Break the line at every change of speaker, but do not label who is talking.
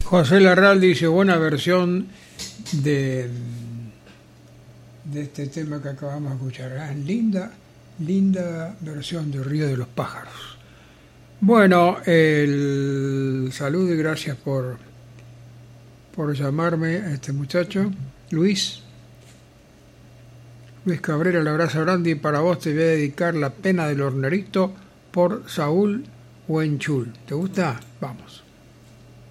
José Larral dice, buena versión de este tema que acabamos de escuchar. Linda versión de Río de los Pájaros. Bueno, el saludo y gracias por llamarme a este muchacho. Luis Cabrera, el abrazo grande, y para vos te voy a dedicar La pena del hornerito por Saúl Huenchul. ¿Te gusta? Vamos.